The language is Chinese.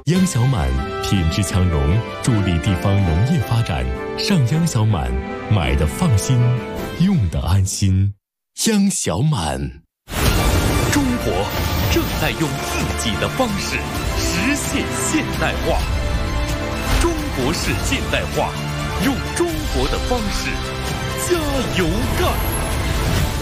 央小满品质强农，助力地方农业发展。上央小满，买的放心，用的安心。央小满。 中国正在用自己的方式实现现代化。中国式现代化，用中国的方式加油干！